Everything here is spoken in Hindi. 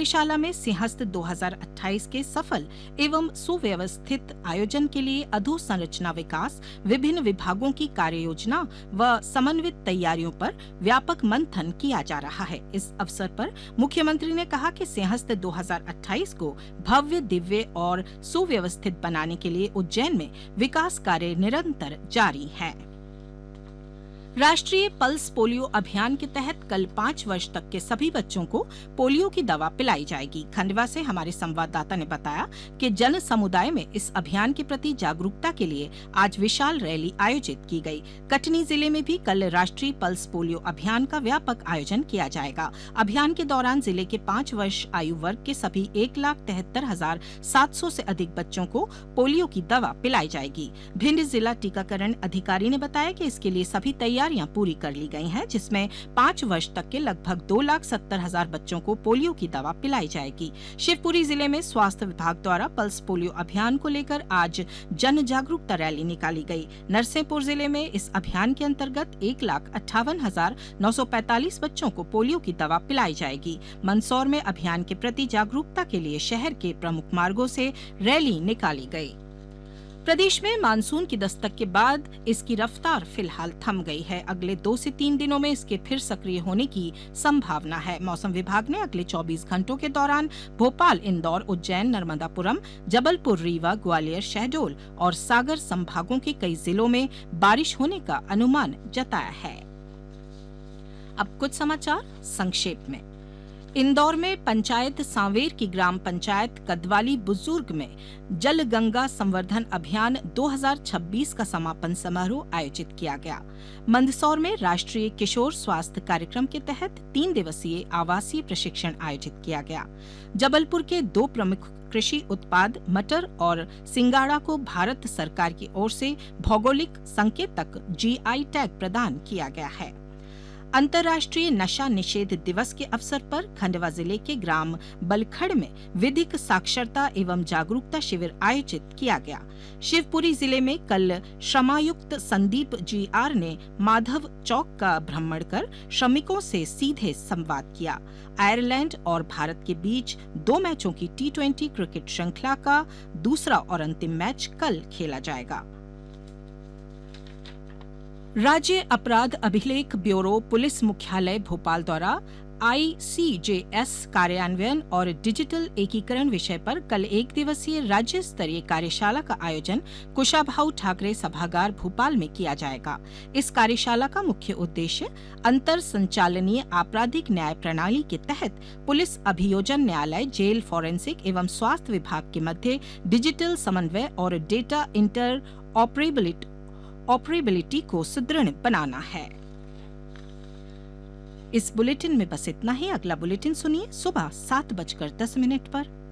कार्यशाला में सिंहस्थ 2028 के सफल एवं सुव्यवस्थित आयोजन के लिए अधोसंरचना विकास, विभिन्न विभागों की कार्य योजना व समन्वित तैयारियों पर व्यापक मंथन किया जा रहा है। इस अवसर पर मुख्यमंत्री ने कहा कि सिंहस्थ 2028 को भव्य, दिव्य और सुव्यवस्थित बनाने के लिए उज्जैन में विकास कार्य निरंतर जारी है। राष्ट्रीय पल्स पोलियो अभियान के तहत कल 5 वर्ष तक के सभी बच्चों को पोलियो की दवा पिलाई जाएगी। खंडवा से हमारे संवाददाता ने बताया कि जन समुदाय में इस अभियान के प्रति जागरूकता के लिए आज विशाल रैली आयोजित की गई। कटनी जिले में भी कल राष्ट्रीय पल्स पोलियो अभियान का व्यापक आयोजन किया जाएगा। अभियान के दौरान जिले के 5 वर्ष आयु वर्ग के सभी 1,73,700 से अधिक बच्चों को पोलियो की दवा पिलाई जाएगी। भिंड जिला टीकाकरण अधिकारी ने बताया कि इसके लिए सभी तैयारियां पूरी कर ली गई हैं, जिसमें 5 वर्ष तक के लगभग 2,70,000 बच्चों को पोलियो की दवा पिलाई जाएगी। शिवपुरी जिले में स्वास्थ्य विभाग द्वारा पल्स पोलियो अभियान को लेकर आज जन जागरूकता रैली निकाली गई। नरसिंहपुर जिले में इस अभियान के अंतर्गत 1,58,945 बच्चों को पोलियो की दवा पिलाई जाएगी। मंदसौर में अभियान के प्रति जागरूकता के लिए शहर के प्रमुख मार्गों से रैली निकाली गई। प्रदेश में मानसून की दस्तक के बाद इसकी रफ्तार फिलहाल थम गई है। अगले 2 से 3 दिनों में इसके फिर सक्रिय होने की संभावना है। मौसम विभाग ने अगले 24 घंटों के दौरान भोपाल, इंदौर, उज्जैन, नर्मदापुरम, जबलपुर, रीवा, ग्वालियर, शहडोल और सागर संभागों के कई जिलों में बारिश होने का अनुमान जताया है। अब कुछ समाचार संक्षेप में। इंदौर में पंचायत सांवेर की ग्राम पंचायत कदवाली बुजुर्ग में जल गंगा संवर्धन अभियान 2026 का समापन समारोह आयोजित किया गया। मंदसौर में राष्ट्रीय किशोर स्वास्थ्य कार्यक्रम के तहत 3 दिवसीय आवासीय प्रशिक्षण आयोजित किया गया। जबलपुर के 2 प्रमुख कृषि उत्पाद मटर और सिंगाड़ा को भारत सरकार की ओर से भौगोलिक संकेतक GI टैग प्रदान किया गया है। अंतर्राष्ट्रीय नशा निषेध दिवस के अवसर पर खंडवा जिले के ग्राम बलखड़ में विधिक साक्षरता एवं जागरूकता शिविर आयोजित किया गया। शिवपुरी जिले में कल श्रमायुक्त संदीप GR ने माधव चौक का भ्रमण कर श्रमिकों से सीधे संवाद किया। आयरलैंड और भारत के बीच 2 मैचों की T20 क्रिकेट श्रृंखला का दूसरा और अंतिम मैच कल खेला जाएगा। राज्य अपराध अभिलेख ब्यूरो पुलिस मुख्यालय भोपाल द्वारा ICJS कार्यान्वयन और डिजिटल एकीकरण विषय पर कल 1 दिवसीय राज्य स्तरीय कार्यशाला का आयोजन कुशाभाऊ ठाकरे सभागार भोपाल में किया जाएगा। इस कार्यशाला का मुख्य उद्देश्य अंतर संचालनीय आपराधिक न्याय प्रणाली के तहत पुलिस अभियोजन न्यायालय, जेल, फॉरेंसिक एवं स्वास्थ्य विभाग के मध्य डिजिटल समन्वय और डेटा इंटर ऑपरेबिलिटी को सुदृढ़ बनाना है। इस बुलेटिन में बस इतना ही। अगला बुलेटिन सुनिए सुबह 7:10 पर।